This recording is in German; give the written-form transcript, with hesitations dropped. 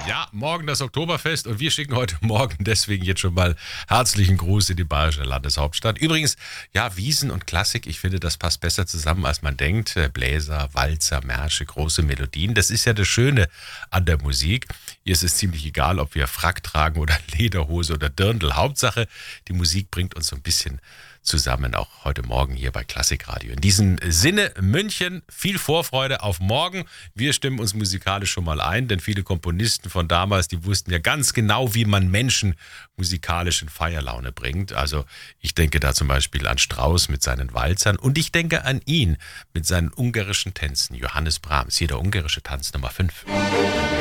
Ja, morgen das Oktoberfest und wir schicken heute Morgen deswegen jetzt schon mal herzlichen Gruß in die bayerische Landeshauptstadt. Übrigens, ja, Wiesen und Klassik, ich finde, das passt besser zusammen, als man denkt. Bläser, Walzer, Märsche, große Melodien. Das ist ja das Schöne an der Musik. Hier ist es ziemlich egal, ob wir Frack tragen oder Lederhose oder Dirndl. Hauptsache, die Musik bringt uns so ein bisschen zusammen, auch heute Morgen hier bei Klassikradio. In diesem Sinne, München, viel Vorfreude auf morgen. Wir stimmen uns musikalisch schon mal ein, denn viele Komponisten von damals, die wussten ja ganz genau, wie man Menschen musikalisch in Feierlaune bringt. Also ich denke da zum Beispiel an Strauss mit seinen Walzern und ich denke an ihn mit seinen ungarischen Tänzen. Johannes Brahms, hier der ungarische Tanz Nummer 5.